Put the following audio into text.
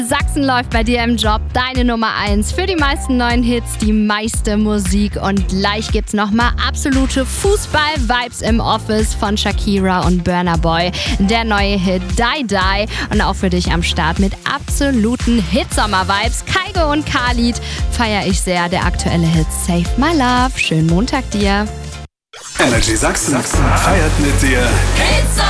Sachsen läuft bei dir im Job, deine Nummer 1 für die meisten neuen Hits, die meiste Musik und gleich gibt's nochmal absolute Fußball-Vibes im Office von Shakira und Burna Boy. Der neue Hit Die Die und auch für dich am Start mit absoluten Hitsommer-Vibes. Kygo und Khalid feiere ich sehr, der aktuelle Hit Save My Love. Schönen Montag dir. Energy Sachsen feiert mit dir.